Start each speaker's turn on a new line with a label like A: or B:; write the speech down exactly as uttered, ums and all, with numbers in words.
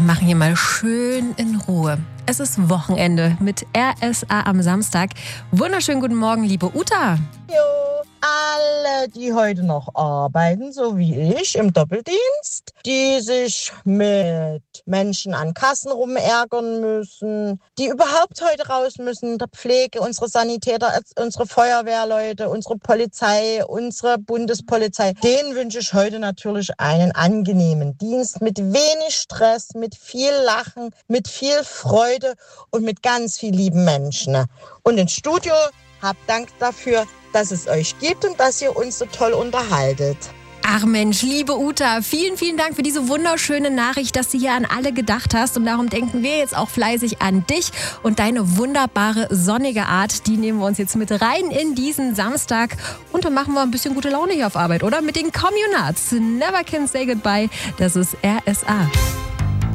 A: machen hier mal schön in Ruhe. Es ist Wochenende mit R S A am Samstag. Wunderschönen guten Morgen, liebe Uta.
B: Jo, alle, die heute noch arbeiten, so wie ich, im Doppeldienst, die sich mit Menschen an Kassen rumärgern müssen, die überhaupt heute raus müssen, der Pflege, unsere Sanitäter, unsere Feuerwehrleute, unsere Polizei, unsere Bundespolizei, denen wünsche ich heute natürlich einen angenehmen Dienst mit wenig Stress, mit viel Lachen, mit viel Freude und mit ganz vielen lieben Menschen. Und ins Studio habt Dank dafür, dass es euch gibt und dass ihr uns so toll unterhaltet.
A: Ach Mensch, liebe Uta, vielen, vielen Dank für diese wunderschöne Nachricht, dass du hier an alle gedacht hast. Und darum denken wir jetzt auch fleißig an dich und deine wunderbare, sonnige Art. Die nehmen wir uns jetzt mit rein in diesen Samstag. Und dann machen wir ein bisschen gute Laune hier auf Arbeit, oder? Mit den Communards. Never Can Say Goodbye. Das ist R S A.